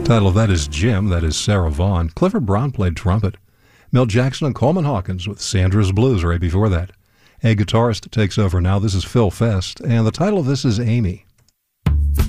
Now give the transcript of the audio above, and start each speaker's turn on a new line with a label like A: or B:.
A: Title of that is Jim. That is Sarah Vaughan. Clifford Brown played trumpet. Milt Jackson and Coleman Hawkins with Sandra's Blues right before that. A guitarist takes over now. This is Phil Fest, and the title of this is Amy.